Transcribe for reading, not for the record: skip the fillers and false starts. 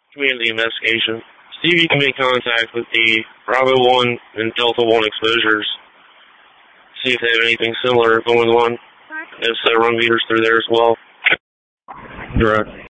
community investigation. See if you can make contact with the Bravo 1 and Delta 1 exposures. See if they have anything similar going on. If so, run meters through there as well. Direct.